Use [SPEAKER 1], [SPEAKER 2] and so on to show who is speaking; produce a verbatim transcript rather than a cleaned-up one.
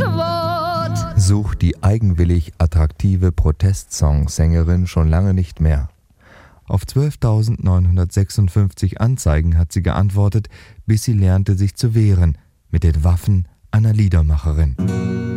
[SPEAKER 1] Antwort.
[SPEAKER 2] Sucht die eigenwillig attraktive Protestsong-Sängerin schon lange nicht mehr. Auf zwölftausendneunhundertsechsundfünfzig Anzeigen hat sie geantwortet, bis sie lernte, sich zu wehren mit den Waffen einer Liedermacherin.